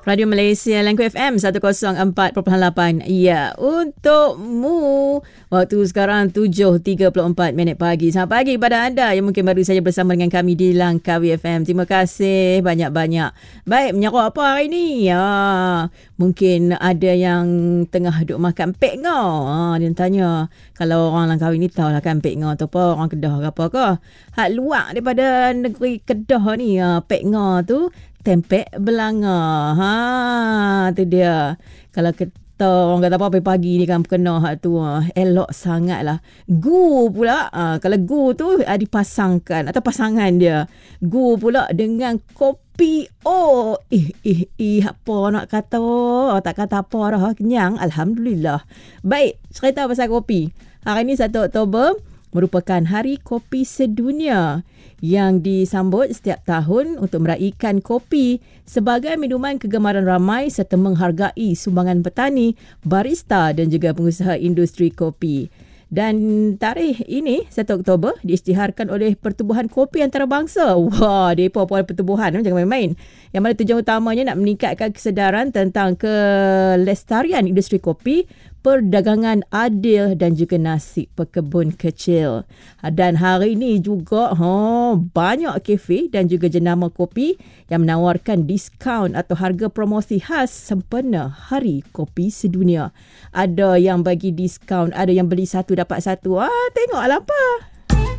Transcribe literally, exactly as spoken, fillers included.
Radio Malaysia Langku F M seratus empat perpuluhan lapan. Ya, untukmu. Waktu sekarang tujuh tiga puluh empat minit pagi. Selamat pagi kepada anda yang mungkin baru saja bersama dengan kami di Langkawi F M. Terima kasih banyak-banyak. Baik, menyerok apa hari ni? Ya, mungkin ada yang tengah duk makan pek ngau. Ha, dia tanya, kalau orang Langkawi ni tahulah kan pek ngau tu apa, orang Kedah ke apa ke. Hak luar daripada negeri Kedah ni, ha, pek ngau tu tempek belanga. Ha, tu dia. Kalau kita orang kata apa pagi ni kan kena hak tu, ha, elok sangat lah. Gu pula, ha, kalau gu tu ha, dipasangkan atau pasangan dia. Gu pula dengan kopi. Oh, ih, ih, ih, apa nak kata? Oh, tak kata apa dah. Kenyang. Alhamdulillah. Baik, cerita pasal kopi. Hari ni satu Oktober merupakan Hari Kopi Sedunia yang disambut setiap tahun untuk meraihkan kopi sebagai minuman kegemaran ramai serta menghargai sumbangan petani, barista dan juga pengusaha industri kopi. Dan tarikh ini, satu Oktober, diisytiharkan oleh Pertubuhan Kopi Antarabangsa. Wah, mereka pun pertubuhan, jangan main-main. Yang mana tujuan utamanya nak meningkatkan kesedaran tentang kelestarian industri kopi, perdagangan adil dan juga nasib pekebun kecil. Dan hari ini juga oh, banyak kafe dan juga jenama kopi yang menawarkan diskaun atau harga promosi khas sempena Hari Kopi Sedunia. Ada yang bagi diskaun, ada yang beli satu dapat satu. Ah, tengoklah apa.